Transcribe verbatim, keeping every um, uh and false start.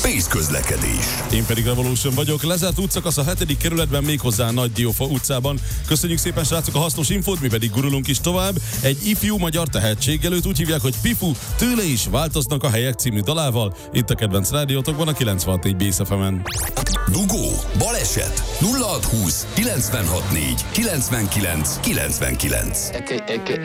Pész közlekedés. Én pedig Revolution vagyok, lezárt útszakasz a hetedik kerületben, méghozzá Nagy Diófa utcában. Köszönjük szépen, srácok, a hasznos infót, mi pedig gurulunk is tovább. Egy ifjú magyar tehetségelőt úgy hívják, hogy Pifu, tőle is változnak a helyek című dalával. Itt a kedvenc rádiótokban a kilencvenhat négy Bész ef emen. Dugó, baleset, nulla hat húsz kilencvenhat négy kilencvenkilenc kilencvenkilenc.